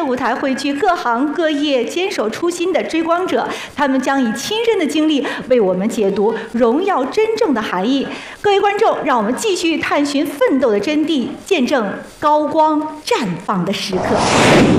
舞台汇聚各行各业坚守初心的追光者，他们将以亲身的经历为我们解读荣耀真正的含义。各位观众，让我们继续探寻奋斗的真谛，见证高光绽放的时刻。